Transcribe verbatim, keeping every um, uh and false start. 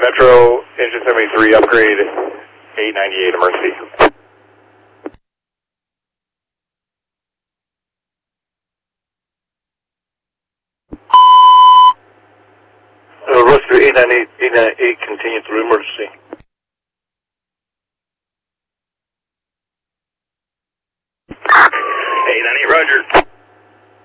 Metro, engine seventy-three, upgrade eight ninety-eight, emergency. Uh, Rescue eight ninety-eight, eight ninety-eight, continue through emergency. eight ninety-eight, roger.